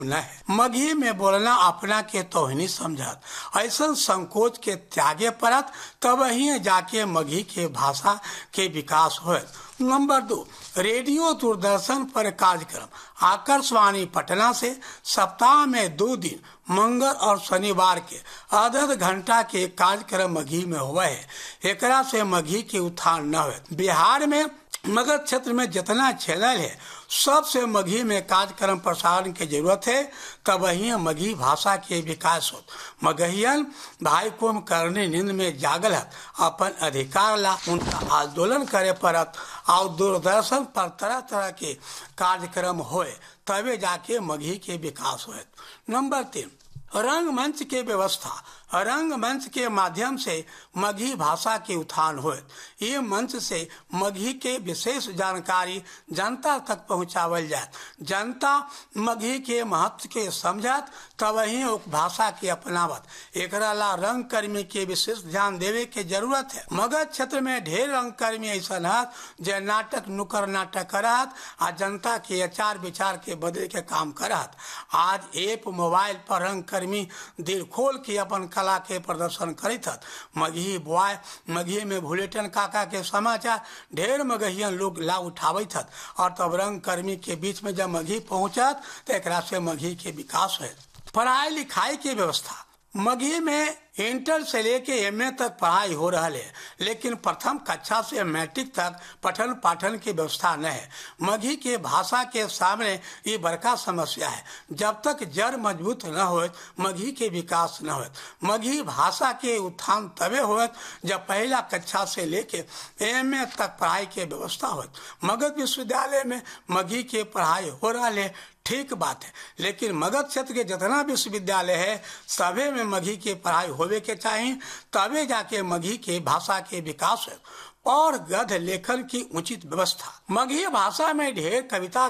न है। मगही में बोलना अपना के तोहनी समझत, ऐसा संकोच के त्यागे परत, तब ही जाके मगही के भाषा के विकास होत। नंबर 2, रेडियो दूरदर्शन पर कार्यक्रम। आकाशवाणी पटना से सप्ताह में 2 दिन मंगल और शनिवार के आधा घंटा के कार्यक्रम मगही में हुआ है। एकरा से मगही के उत्थान न हुए। बिहार में मगध क्षेत्र में जितना चैनल है सबसे मगही में कार्यक्रम प्रसारण की जरूरत है, तब वही मगही भाषा के विकास हो। मगहियन भाई को करने नींद में जागल है, अपन अधिकार ला उनका आंदोलन करे परत और दूरदर्शन पर तरह तरह के कार्यक्रम होए, तबे जाके मगही के विकास होए। नंबर 3, रंगमंच के व्यवस्था। रंगमंच के माध्यम से मगही भाषा के उत्थान हुए। ये मंच से मगही के विशेष जानकारी जनता तक पहुंचावल जाए। जनता मगही के महत्व के समझत, तब वही भाषा के अपनावत। एकरा ला रंग कर्मी के विशेष ध्यान देवे के जरूरत है। मगध क्षेत्र में ढेर रंग कर्मी ऐसा है जो नाटक नुक्कड़ नाटक करत आ जनता के आचार विचार के बदले के काम करत। आज ऐप मोबाइल पर रंग कर्मी दिल खोल के अपन कला के प्रदर्शन करित। मगही बॉय मगही में बुलेटिन काका के समाचार ढेर मगहियन लोग लाभ उठावत और तब रंग कर्मी के बीच में जब मगही पहुंचत तो एक से मगही के विकास है। पढ़ाई लिखाई की व्यवस्था। मगही में इंटर से लेके एमए तक पढ़ाई हो रहा है, लेकिन प्रथम कक्षा से मैट्रिक तक पठन पाठन की व्यवस्था न है। मगही के भाषा के सामने ये बड़का समस्या है। जब तक जड़ मजबूत न हो मगही के विकास न हो। मगही भाषा के उत्थान तबे हो जब पहला कक्षा से लेके एमए तक पढ़ाई की व्यवस्था हो। मगध विश्वविद्यालय में मगही के पढ़ाई हो रहा है, ठीक बात है, लेकिन मगध क्षेत्र के जितना विश्वविद्यालय है सभी में मगही के पढ़ाई होवे के चाहिए, तबे जाके मगही के भाषा के विकास है। और गद्य लेखन की उचित व्यवस्था। मगही भाषा में ढेर कविता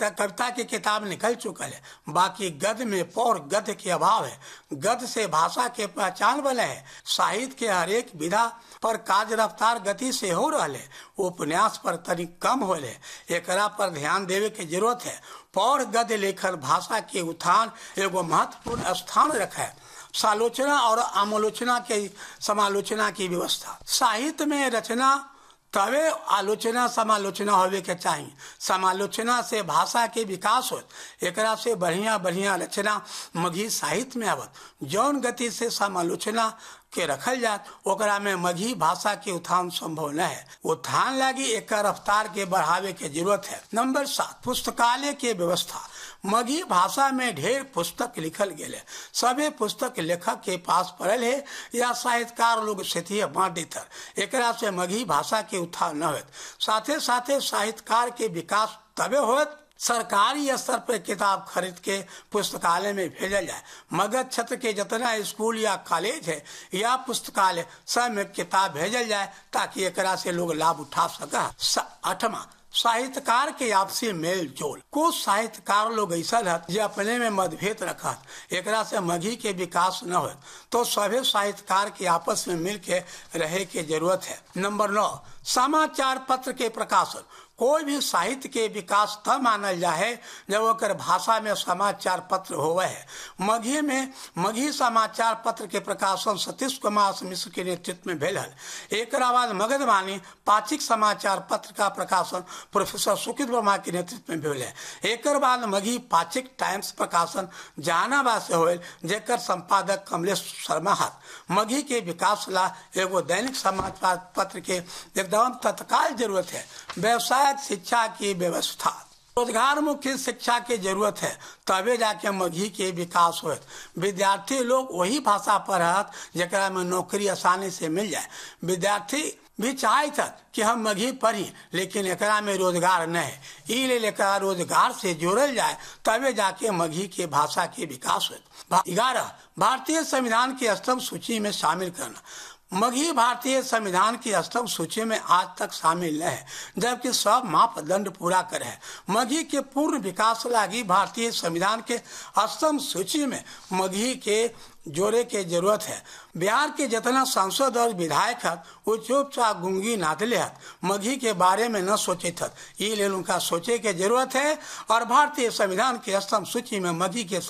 की किताब निकल चुका है, बाकी गद्य में पौर गद्य के अभाव है। गद्य से भाषा के पहचान बने है। साहित्य के हर एक विधा पर काज रफ्तार गति से हो रहा है, उपन्यास पर तनिक कम हो रहे। एकरा पर ध्यान देवे की जरूरत है। पौर गद्य लेखन भाषा के उत्थान एगो महत्वपूर्ण स्थान रखा है। सालोचना और आलोचना के समालोचना की व्यवस्था। साहित्य में रचना तबे आलोचना समालोचना होवे के चाहिए। समालोचना से भाषा के विकास हो। एकरा से बढ़िया बढ़िया रचना मगही साहित्य में आवत। जौन गति से समालोचना के रखल जात ओकरा में मगही भाषा के उत्थान संभव न है। उत्थान लगी एक रफ्तार के बढ़ावे के जरूरत है। नंबर 7, पुस्तकालय के व्यवस्था। मगही भाषा में ढेर पुस्तक लिखल गेले। सभी पुस्तक लेखक के पास पढ़ल है या साहित्यकार लोग से बांट देते। एकरा से मगही भाषा के उत्थान न होत। साथे साथे साहित्यकार के विकास तबे होत सरकारी स्तर पर किताब खरीद के पुस्तकालय में भेजल जाए। मगध क्षेत्र के जितना स्कूल या कॉलेज है या पुस्तकालय सब में किताब भेजल जाए ताकि एकरा से लोग लाभ उठा सका। 8वां, साहित्यकार के आपसी मेल जोल। कुछ साहित्यकार लोग ऐसा है जो अपने में मतभेद रखत। एकरा से मगही के विकास न हो, तो सभी साहित्यकार के आपस में मिल के रहे के जरूरत है। नंबर 9, समाचार पत्र के प्रकाशन। कोई भी साहित्य के विकास तब मानल जाए जब ओकर भाषा में समाचार पत्र होवे है। मगही में मगही समाचार पत्र के प्रकाशन सतीश कुमार मिश्र के नेतृत्व में भेल है। एक बाद मगधवाणी पाक्षिक समाचार पत्र का प्रकाशन प्रोफेसर सुकित वर्मा के नेतृत्व में भेल है। एक बाद मगही पाक्षिक टाइम्स प्रकाशन जहानाबाद से होल, जेकर संपादक कमलेश शर्मा है। मगही के विकास ला एगो दैनिक समाचार पत्र के एकदम तत्काल जरूरत है। व्यवसाय शिक्षा की व्यवस्था। रोजगार मुख्य शिक्षा की जरूरत है, तबे जाके मगही के विकास हो। विद्यार्थी लोग वही भाषा पढ़त जरा में नौकरी आसानी से मिल जाए। विद्यार्थी भी चाहत कि हम मगही पढ़ी, लेकिन एकरा में रोजगार न है। एकरा रोजगार से जोड़ल जाए तबे जाके मगही के भाषा के विकास हो। 11, भारतीय संविधान की स्तंभ सूची में शामिल करना। मगही भारतीय संविधान की स्तंभ सूची में आज तक शामिल न है, जबकि सब मापदंड पूरा करे है। मगही के पूर्ण विकास लगी भारतीय संविधान के स्तंभ सूची में मगही के जोड़े के जरूरत है। बिहार के जितना सांसद और विधायक है वो चुपचाप गुंगी नादले है, मगही के बारे में न सोचे थे। ये उनका सोचे के जरूरत है और भारतीय संविधान के स्तंभ सूची में मगही के